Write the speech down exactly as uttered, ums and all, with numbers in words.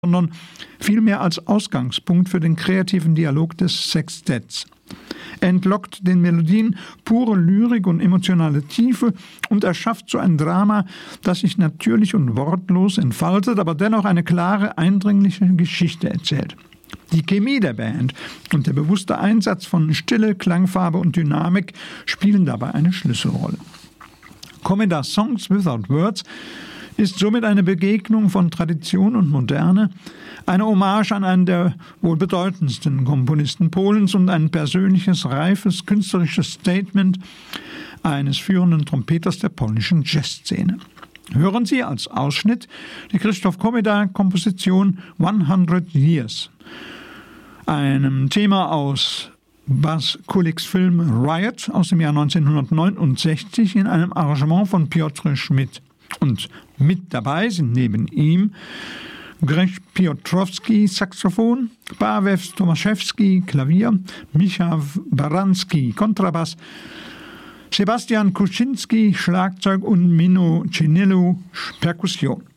sondern vielmehr als Ausgangspunkt für den kreativen Dialog des Sextetts. Er entlockt den Melodien pure Lyrik und emotionale Tiefe und erschafft so ein Drama, das sich natürlich und wortlos entfaltet, aber dennoch eine klare, eindringliche Geschichte erzählt. Die Chemie der Band und der bewusste Einsatz von Stille, Klangfarbe und Dynamik spielen dabei eine Schlüsselrolle. Comeda Songs Without Words ist somit eine Begegnung von Tradition und Moderne, eine Hommage an einen der wohl bedeutendsten Komponisten Polens und ein persönliches, reifes, künstlerisches Statement eines führenden Trompeters der polnischen Jazzszene. Hören Sie als Ausschnitt die Krzysztof Komeda-Komposition hundert Years, einem Thema aus Bas Kulicks Film Riot aus dem Jahr neunzehnhundertneunundsechzig in einem Arrangement von Piotr Schmidt. Und mit dabei sind neben ihm Greg Piotrowski Saxophon, Paweł Tomaszewski Klavier, Michał Baranski Kontrabass, Sebastian Kuczynski Schlagzeug und Mino Cinello Perkussion.